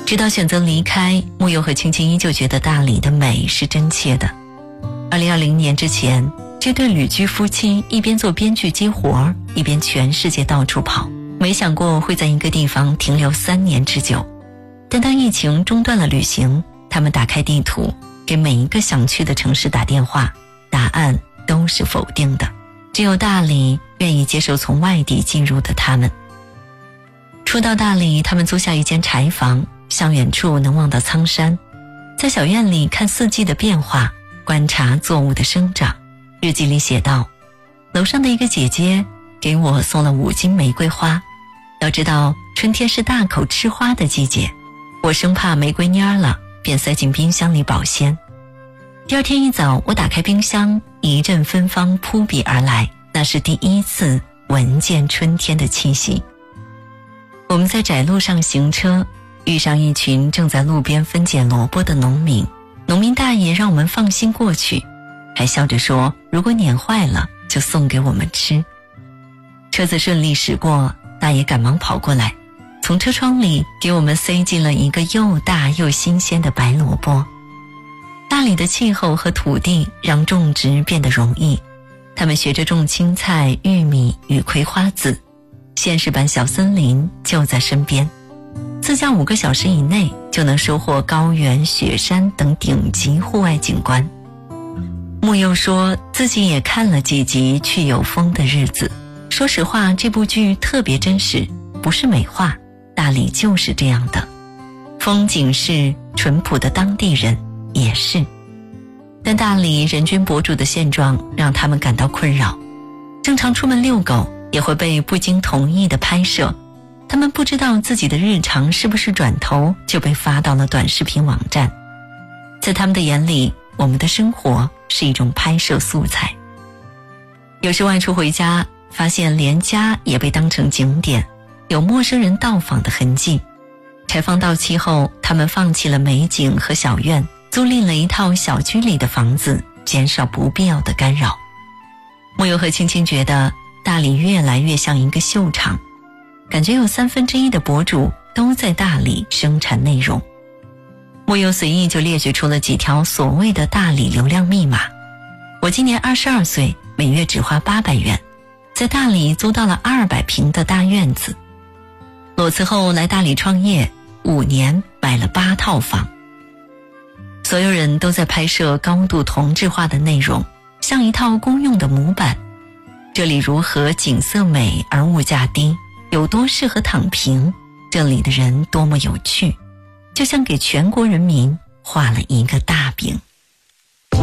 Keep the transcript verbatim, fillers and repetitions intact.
直到选择离开，木佑和青青依旧觉得大理的美是真切的。二零二零年之前，这对旅居夫妻一边做编剧接活，一边全世界到处跑，没想过会在一个地方停留三年之久。但当疫情中断了旅行，他们打开地图，给每一个想去的城市打电话，答案都是否定的。只有大理愿意接受从外地进入的他们。初到大理，他们租下一间柴房，向远处能望到苍山，在小院里看四季的变化，观察作物的生长。日记里写道，楼上的一个姐姐给我送了五斤玫瑰花，要知道春天是大口吃花的季节，我生怕玫瑰蔫了，便塞进冰箱里保鲜。第二天一早，我打开冰箱，一阵芬芳扑鼻而来，那是第一次闻见春天的气息。我们在窄路上行车，遇上一群正在路边分拣萝卜的农民，农民大爷让我们放心过去，还笑着说如果碾坏了就送给我们吃。车子顺利驶过，大爷赶忙跑过来，从车窗里给我们塞进了一个又大又新鲜的白萝卜。大理的气候和土地让种植变得容易，他们学着种青菜、玉米与葵花籽，现实版小森林就在身边，自驾五个小时以内就能收获高原、雪山等顶级户外景观。木佑说自己也看了几集《去有风的日子》，说实话这部剧特别真实，不是美化，大理就是这样的，风景是，淳朴的当地人也是。但大理人均博主的现状让他们感到困扰，正常出门遛狗也会被不经同意的拍摄，他们不知道自己的日常是不是转头就被发到了短视频网站。在他们的眼里，我们的生活是一种拍摄素材。有时外出回家，发现连家也被当成景点，有陌生人到访的痕迹。柴房到期后，他们放弃了美景和小院，租赁了一套小区里的房子，减少不必要的干扰。木佑和青青觉得大理越来越像一个秀场，感觉有三分之一的博主都在大理生产内容。木佑随意就列举出了几条所谓的大理流量密码。我今年二十二岁，每月只花八百元，在大理租到了二百平的大院子。裸辞后来大理创业，五年买了八套房。所有人都在拍摄高度同质化的内容，像一套公用的模板。这里如何景色美而物价低，有多适合躺平，这里的人多么有趣，就像给全国人民画了一个大饼。